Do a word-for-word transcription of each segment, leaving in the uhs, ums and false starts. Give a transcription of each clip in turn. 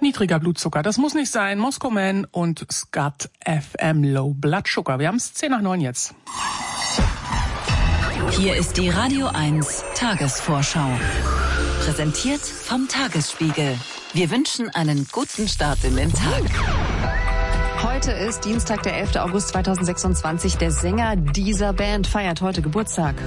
Niedriger Blutzucker, das muss nicht sein. Moscow Man und Scott F M Low Blood Sugar. Wir haben es zehn nach neun jetzt. Hier ist die Radio eins Tagesvorschau. Präsentiert vom Tagesspiegel. Wir wünschen einen guten Start in den Tag. Heute ist Dienstag, der elfter August zweitausendsechsundzwanzig. Der Sänger dieser Band feiert heute Geburtstag.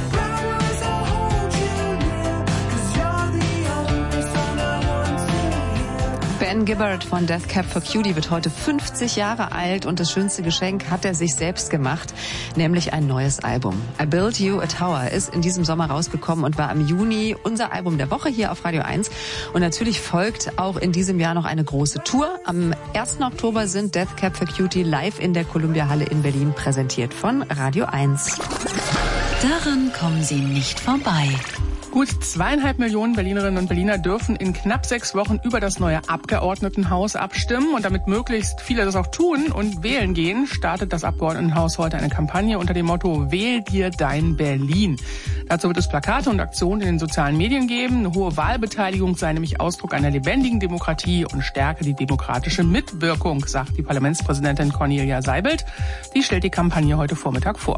Ben Gibbard von Death Cab for Cutie wird heute fünfzig Jahre alt und das schönste Geschenk hat er sich selbst gemacht, nämlich ein neues Album. I Built You a Tower ist in diesem Sommer rausgekommen und war im Juni unser Album der Woche hier auf Radio eins. Und natürlich folgt auch in diesem Jahr noch eine große Tour. Am ersten Oktober sind Death Cab for Cutie live in der Columbia Halle in Berlin, präsentiert von Radio eins. Daran kommen Sie nicht vorbei. Gut zweieinhalb Millionen Berlinerinnen und Berliner dürfen in knapp sechs Wochen über das neue Abgeordnetenhaus abstimmen. Und damit möglichst viele das auch tun und wählen gehen, startet das Abgeordnetenhaus heute eine Kampagne unter dem Motto Wähl dir dein Berlin. Dazu wird es Plakate und Aktionen in den sozialen Medien geben. Eine hohe Wahlbeteiligung sei nämlich Ausdruck einer lebendigen Demokratie und stärke die demokratische Mitwirkung, sagt die Parlamentspräsidentin Cornelia Seibelt. Die stellt die Kampagne heute Vormittag vor.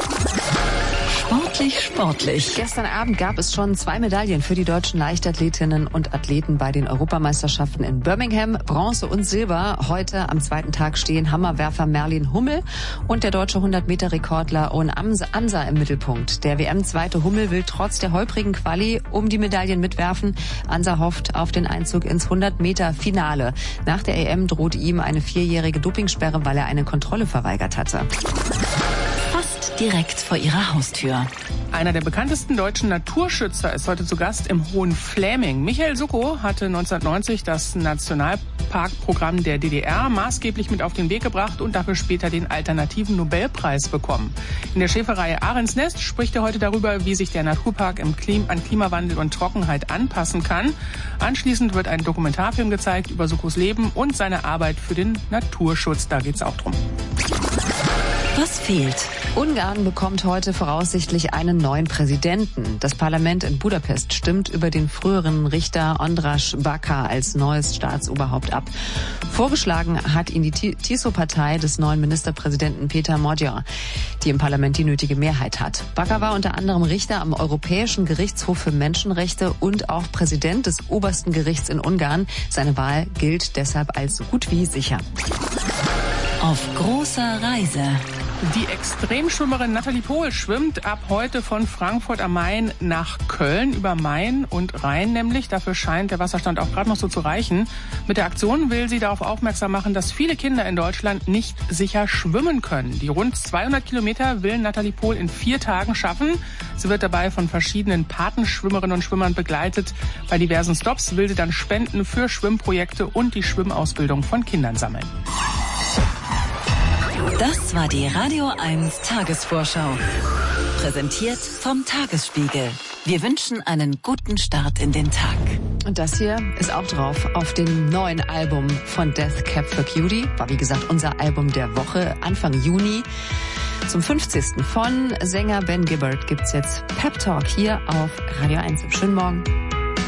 Sportlich, sportlich. Gestern Abend gab es schon zwei Medaillen für die deutschen Leichtathletinnen und Athleten bei den Europameisterschaften in Birmingham. Bronze und Silber. Heute am zweiten Tag stehen Hammerwerfer Merlin Hummel und der deutsche hundert-Meter-Rekordler Owen Amsa im Mittelpunkt. Der W M-Zweite Hummel will trotz der holprigen Quali um die Medaillen mitwerfen. Amsa hofft auf den Einzug ins hundert-Meter-Finale. Nach der E M droht ihm eine vierjährige Dopingsperre, weil er eine Kontrolle verweigert hatte. Direkt vor ihrer Haustür. Einer der bekanntesten deutschen Naturschützer ist heute zu Gast im Hohenfläming. Michael Suckow hatte neunzehnhundertneunzig das Nationalparkprogramm der D D R maßgeblich mit auf den Weg gebracht und dafür später den alternativen Nobelpreis bekommen. In der Schäferreihe Ahrensnest spricht er heute darüber, wie sich der Naturpark im Klim- an Klimawandel und Trockenheit anpassen kann. Anschließend wird ein Dokumentarfilm gezeigt über Suckows Leben und seine Arbeit für den Naturschutz. Da geht's auch drum. Was fehlt? Ungarn bekommt heute voraussichtlich einen neuen Präsidenten. Das Parlament in Budapest stimmt über den früheren Richter András Baka als neues Staatsoberhaupt ab. Vorgeschlagen hat ihn die Tiso-Partei des neuen Ministerpräsidenten Peter Magyar, die im Parlament die nötige Mehrheit hat. Baka war unter anderem Richter am Europäischen Gerichtshof für Menschenrechte und auch Präsident des obersten Gerichts in Ungarn. Seine Wahl gilt deshalb als so gut wie sicher. Auf großer Reise. Die Extremschwimmerin Nathalie Pohl schwimmt ab heute von Frankfurt am Main nach Köln über Main und Rhein nämlich. Dafür scheint der Wasserstand auch gerade noch so zu reichen. Mit der Aktion will sie darauf aufmerksam machen, dass viele Kinder in Deutschland nicht sicher schwimmen können. Die rund zweihundert Kilometer will Nathalie Pohl in vier Tagen schaffen. Sie wird dabei von verschiedenen Patenschwimmerinnen und Schwimmern begleitet. Bei diversen Stops will sie dann Spenden für Schwimmprojekte und die Schwimmausbildung von Kindern sammeln. Das war die Radio eins Tagesvorschau. Präsentiert vom Tagesspiegel. Wir wünschen einen guten Start in den Tag. Und das hier ist auch drauf auf dem neuen Album von Death Cab for Cutie. War wie gesagt unser Album der Woche Anfang Juni. Zum fünfzigsten von Sänger Ben Gibbard gibt's jetzt Pep Talk hier auf Radio eins. Schönen Morgen.